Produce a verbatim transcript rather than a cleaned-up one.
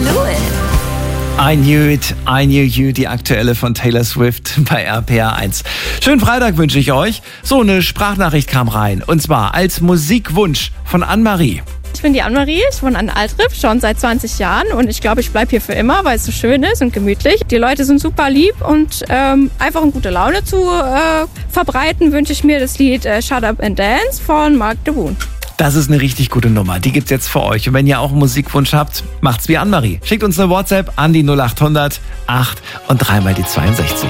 knew it. I Knew It, I Knew You, die aktuelle von Taylor Swift bei R P R eins. Schönen Freitag wünsche ich euch. So, eine Sprachnachricht kam rein. Und zwar als Musikwunsch von Anne-Marie. Ich bin die Anne-Marie, ich wohne an Altrip schon seit zwanzig Jahren und ich glaube, ich bleibe hier für immer, weil es so schön ist und gemütlich. Die Leute sind super lieb und ähm, einfach eine gute Laune zu äh, verbreiten, wünsche ich mir das Lied äh, Shut Up and Dance von Mark DeBoon. Das ist eine richtig gute Nummer. Die gibt's jetzt für euch. Und wenn ihr auch einen Musikwunsch habt, macht's wie Anne-Marie. Schickt uns eine WhatsApp an die null acht hundert acht und dreimal die zweiundsechzig.